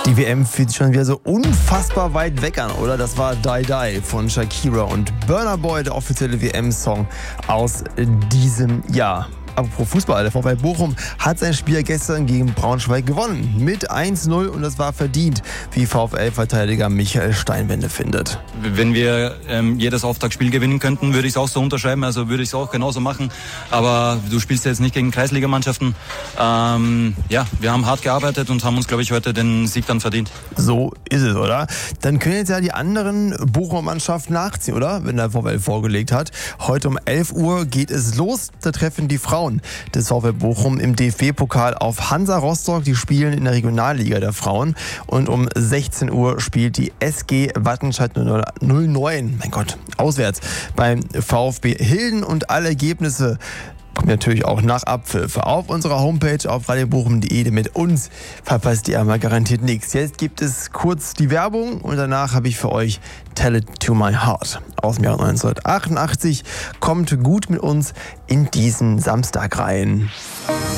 Die WM fühlt sich schon wieder so unfassbar weit weg an, oder? Das war Die Die von Shakira und Burna Boy, der offizielle WM-Song aus diesem Jahr. Apropos Fußball, der VfL Bochum hat sein Spiel gestern gegen Braunschweig gewonnen. Mit 1-0 und das war verdient, wie VfL-Verteidiger Michael Steinwende findet. Wenn wir jedes Auftaktspiel gewinnen könnten, würde ich es auch so unterschreiben, also würde ich es auch genauso machen. Aber du spielst jetzt nicht gegen Kreisligamannschaften. Wir haben hart gearbeitet und haben uns, glaube ich, heute den Sieg dann verdient. So ist es, oder? Dann können jetzt ja die anderen Bochumer Mannschaften nachziehen, oder? Wenn der VfL vorgelegt hat. Heute um 11 Uhr geht es los. Da treffen die Frauen des VfL Bochum im DFB-Pokal auf Hansa Rostock. Die spielen in der Regionalliga der Frauen. Und um 16 Uhr spielt die SG Wattenscheid 09, mein Gott, auswärts beim VfB Hilden. Und alle Ergebnisse kommt natürlich auch nach Abpfiff auf unserer Homepage auf radiobochum.de. Mit uns verpasst ihr aber garantiert nichts. Jetzt gibt es kurz die Werbung und danach habe ich für euch Tell It To My Heart aus dem Jahr 1988. Kommt gut mit uns in diesen Samstag rein.